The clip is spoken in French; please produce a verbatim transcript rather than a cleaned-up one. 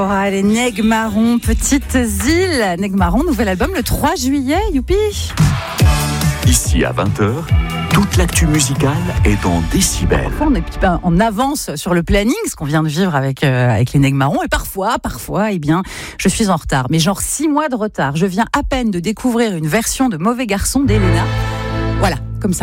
Oh, les Nègres Marrons, Petites Îles. Nègres Marrons, nouvel album le trois juillet, youpi. Ici à vingt heures, toute l'actu musicale est en décibels. Parfois, on est un petit peu en avance sur le planning, ce qu'on vient de vivre avec, euh, avec les Nègres Marrons. Et parfois, parfois, eh bien, je suis en retard. Mais genre six mois de retard. Je viens à peine de découvrir une version de Mauvais Garçon d'Elena.